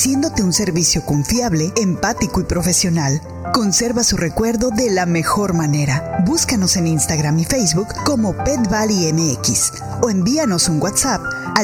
Ofreciéndote un servicio confiable, empático y profesional. Conserva su recuerdo de la mejor manera. Búscanos en Instagram y Facebook como Pet Valley MX o envíanos un WhatsApp al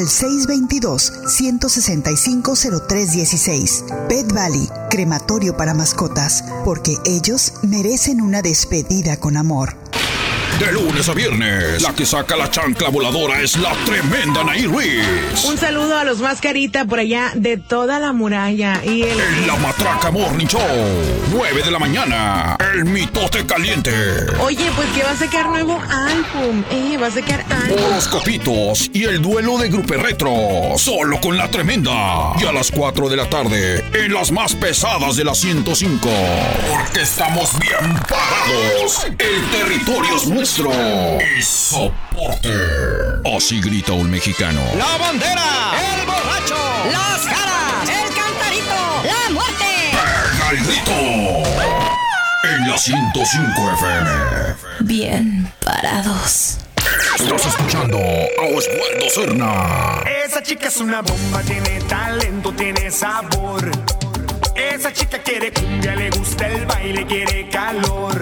622-165-0316. Pet Valley, crematorio para mascotas, porque ellos merecen una despedida con amor. De lunes a viernes, la que saca la chancla voladora es la tremenda Anaí Ruiz. Un saludo a los más carita por allá de toda la muralla. En la Matraca Morning Show, 9 de la mañana, el mitote caliente. Oye, pues que va a sacar nuevo álbum. Va a sacar álbum. Horoscopitos y el duelo de Grupo Retro, solo con la tremenda. Y a las 4 de la tarde, en las más pesadas de la 105. Porque estamos bien parados. El territorio es nuestro. Y soporte. Así grita un mexicano. La bandera, el borracho, las caras, el cantarito, la muerte. ¡Pega el grito! En la 105 FM. Bien parados. Estás escuchando a Oswaldo Cerna. Esa chica es una bomba, tiene talento, tiene sabor. Esa chica quiere cumbia, le gusta el baile, quiere calor.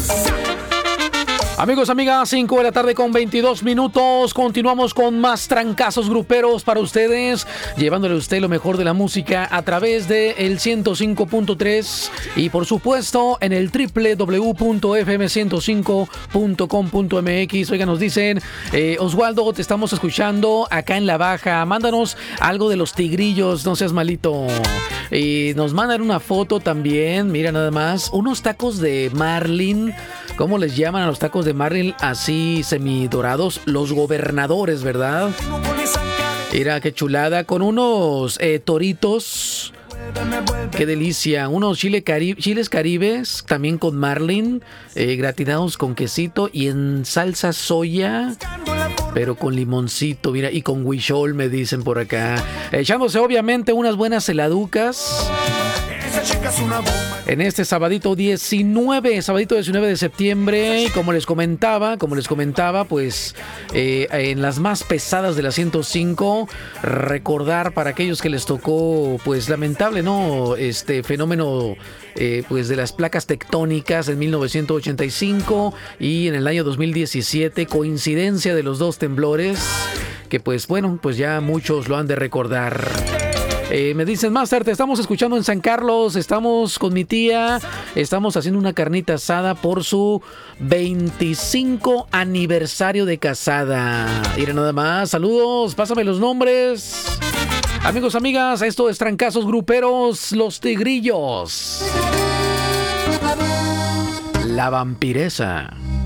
Amigos, amigas, 5 de la tarde con 22 minutos. Continuamos con más trancazos gruperos para ustedes, llevándole a usted lo mejor de la música a través de el 105.3 y por supuesto en el www.fm105.com.mx. Oigan, nos dicen, Oswaldo, te estamos escuchando acá en La Baja. Mándanos algo de los tigrillos, no seas malito. Y nos mandan una foto también, mira nada más, unos tacos de marlin. ¿Cómo les llaman a los tacos de marlin así semidorados? Los gobernadores, ¿verdad? Mira qué chulada, con unos toritos. Qué delicia, unos chiles caribes también con marlin, gratinados con quesito y en salsa soya, pero con limoncito, mira, y con huichol me dicen por acá, echándose obviamente unas buenas heladucas. En este sabadito 19 de septiembre, y como les comentaba, pues en las más pesadas de la 105, recordar para aquellos que les tocó, pues lamentable, ¿no? Este fenómeno, pues de las placas tectónicas en 1985 y en el año 2017, coincidencia de los dos temblores, que pues bueno, pues ya muchos lo han de recordar. Me dicen, Master, te estamos escuchando en San Carlos, estamos con mi tía, estamos haciendo una carnita asada por su 25 aniversario de casada. Mira nada más, saludos, pásame los nombres. Amigos, amigas, esto es Trancazos Gruperos, Los Tigrillos. La Vampiresa.